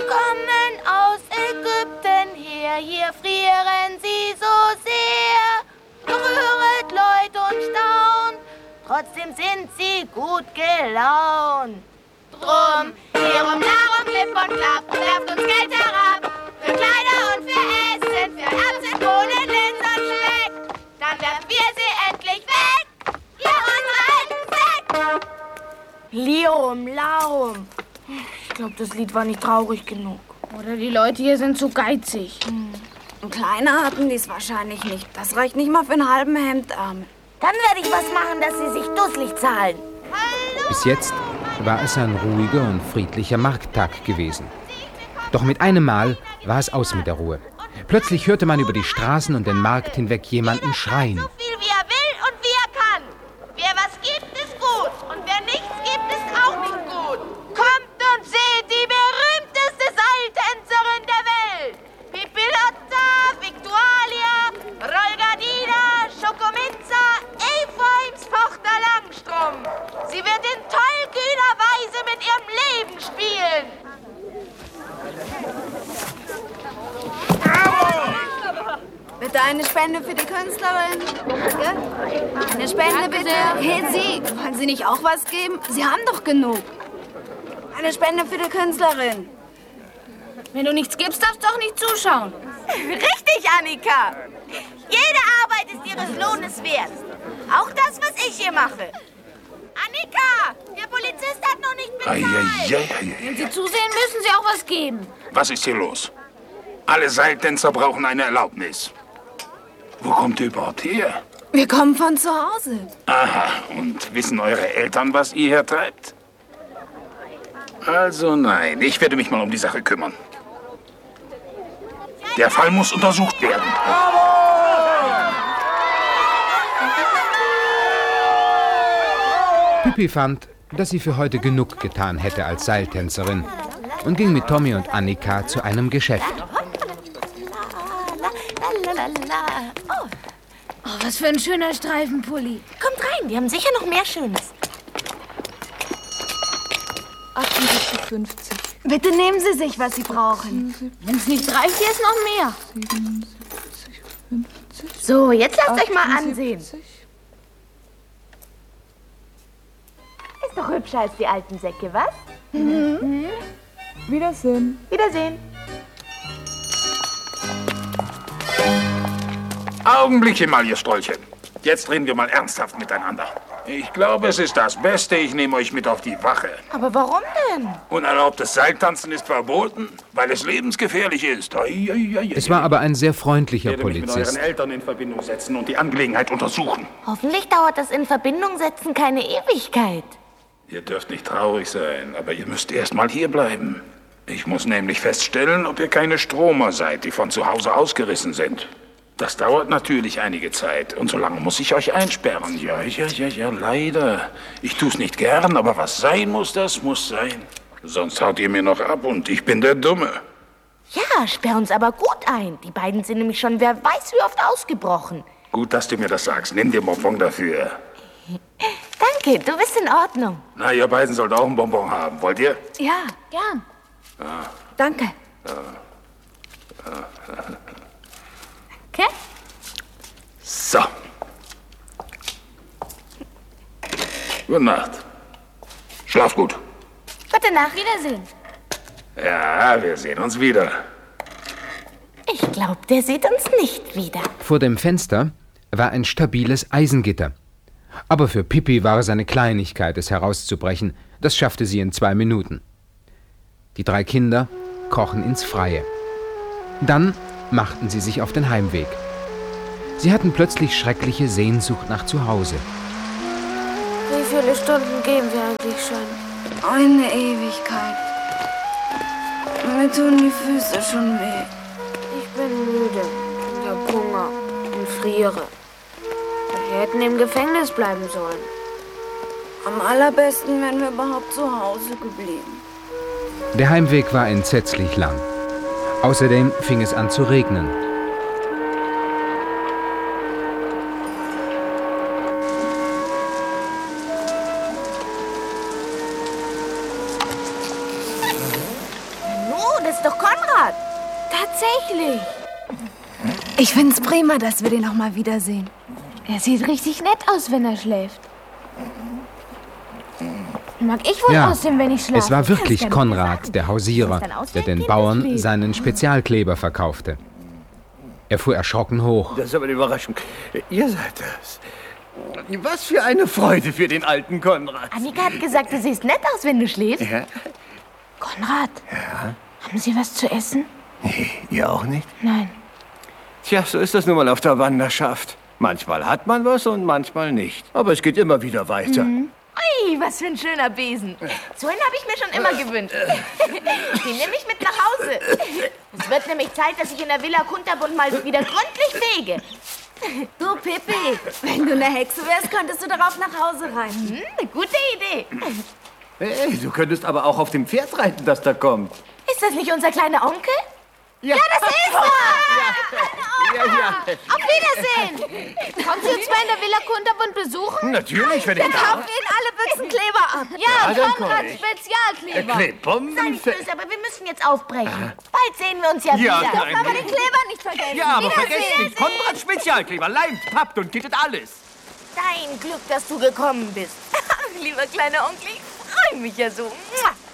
kommen aus Ägypten her, hier frieren sie so sehr. Gerühret, Leut und Staun, trotzdem sind sie gut gelaunt. Drum, hierum, darum, klipp und klapp, werft uns Geld herab. Für Kleider und für Essen, für Erbsen, Bohnen, Linsen und Speck. Dann werfen wir sie endlich weg, hier unsere alten Säck. Lirum, Larum. Ich glaube, das Lied war nicht traurig genug. Oder die Leute hier sind zu geizig. Kleiner hatten die es wahrscheinlich nicht. Das reicht nicht mal für einen halben Hemdärmel. Dann werde ich was machen, dass sie sich dusselig zahlen. Bis jetzt war es ein ruhiger und friedlicher Markttag gewesen. Doch mit einem Mal war es aus mit der Ruhe. Plötzlich hörte man über die Straßen und den Markt hinweg jemanden schreien. So viel wie er will und wie er kann. Wer was gibt, ist gut. Und wer nichts gibt, ist auch nicht gut. Kommt und seht die berühmteste Seiltänzerin der Welt. Pipilotta, Victualia, Rolgadina, Schokominza, Ephraims Tochter Langstrumpf. Sie wird in tollkühner Weise mit ihrem Leben spielen. Bitte eine Spende für die Künstlerin. Danke. Eine Spende bitte. Hey, Sie, wollen Sie nicht auch was geben? Sie haben doch genug. Eine Spende für die Künstlerin. Wenn du nichts gibst, darfst du auch nicht zuschauen. Richtig, Annika. Jede Arbeit ist ihres Lohnes wert. Auch das, was ich hier mache. Annika, der Polizist hat noch nicht bezahlt. Wenn sie zusehen, müssen sie auch was geben. Was ist hier los? Alle Seiltänzer brauchen eine Erlaubnis. Wo kommt ihr überhaupt her? Wir kommen von zu Hause. Aha, und wissen eure Eltern, was ihr hier treibt? Also nein, ich werde mich mal um die Sache kümmern. Der Fall muss untersucht werden. Pippi fand, dass sie für heute genug getan hätte als Seiltänzerin und ging mit Tommy und Annika zu einem Geschäft. Oh, was für ein schöner Streifenpulli. Kommt rein, wir haben sicher noch mehr Schönes. 78,50. Bitte nehmen Sie sich, was Sie brauchen. Wenn es nicht reicht, hier ist noch mehr. 77,50. So, jetzt lasst euch mal ansehen. Ist doch hübscher als die alten Säcke, was? Wiedersehen. Wiedersehen. Augenblickchen mal, ihr Strolchen. Jetzt reden wir mal ernsthaft miteinander. Ich glaube, es ist das Beste, ich nehme euch mit auf die Wache. Aber warum denn? Unerlaubtes Seiltanzen ist verboten, weil es lebensgefährlich ist. Es war aber ein sehr freundlicher Ich werde mich mit Polizist. euren Eltern in Verbindung setzen und die Angelegenheit untersuchen. Hoffentlich dauert das in Verbindung setzen keine Ewigkeit. Ihr dürft nicht traurig sein, aber ihr müsst erst mal hier bleiben. Ich muss nämlich feststellen, ob ihr keine Stromer seid, die von zu Hause ausgerissen sind. Das dauert natürlich einige Zeit und so lange muss ich euch einsperren. Ja, leider. Ich tu's nicht gern, aber was sein muss, das muss sein. Sonst haut ihr mir noch ab und ich bin der Dumme. Ja, sperr uns aber gut ein. Die beiden sind nämlich schon wer weiß wie oft ausgebrochen. Gut, dass du mir das sagst. Nimm dir Bonbon dafür. Danke, du bist in Ordnung. Na, ihr beiden sollt auch einen Bonbon haben. Wollt ihr? Ja, Gern. danke. Okay? So. Gute Nacht. Schlaf gut. Gute Nacht. Wiedersehen. Ja, wir sehen uns wieder. Ich glaube, der sieht uns nicht wieder. Vor dem Fenster war ein stabiles Eisengitter. Aber für Pippi war es eine Kleinigkeit, es herauszubrechen. Das schaffte sie in 2 Minuten. Die 3 Kinder krochen ins Freie. Dann machten sie sich auf den Heimweg. Sie hatten plötzlich schreckliche Sehnsucht nach Zuhause. Wie viele Stunden gehen wir eigentlich schon? Eine Ewigkeit. Mir tun die Füße schon weh. Ich bin müde. Ich hab Hunger und friere. Wir hätten im Gefängnis bleiben sollen. Am allerbesten wären wir überhaupt zu Hause geblieben. Der Heimweg war entsetzlich lang. Außerdem fing es an zu regnen. ist doch Konrad. Tatsächlich. Ich find's prima, dass wir den noch mal wiedersehen. Er sieht richtig nett aus, wenn er schläft. Mag ich wohl Ja, aussehen, wenn ich schlafe? es war wirklich Kannst du Konrad, der Hausierer, der den Bauern seinen Spezialkleber verkaufte. Er fuhr erschrocken hoch. Das ist aber eine Überraschung. Ihr seid das. Was für eine Freude für den alten Konrad. Annika hat gesagt, du siehst nett aus, wenn du schläfst. Ja? Konrad, haben Sie was zu essen? Ihr auch nicht? Nein. Tja, so ist das nun mal auf der Wanderschaft. Manchmal hat man was und manchmal nicht. Aber es geht immer wieder weiter. Ui, was für ein schöner Besen. So einen habe ich mir schon immer gewünscht. Den nehme ich mit nach Hause. Es wird nämlich Zeit, dass ich in der Villa Kunterbund mal wieder gründlich fege. Du, Pippi, wenn du eine Hexe wärst, könntest du darauf nach Hause reiten. Eine gute Idee. Hey, du könntest aber auch auf dem Pferd reiten, das da kommt. Ist das nicht unser kleiner Onkel? Ja, Das ist er! ja. Auf Wiedersehen! Kommt Sie uns mal in der Villa Kunterbund besuchen? Natürlich, wenn ich Kaufen ihnen alle Büchsenkleber ab. Ja, dann komm Konrad ich. Spezialkleber. Sei nicht böse, aber wir müssen jetzt aufbrechen. Bald sehen wir uns ja Ja, wieder. nein. Aber den Kleber nicht vergessen. Ja, aber vergesst nicht, Konrad Spezialkleber, leimt, pappt und kittet alles. Dein Glück, dass du gekommen bist. Lieber kleiner Onkel, ich freue mich ja so.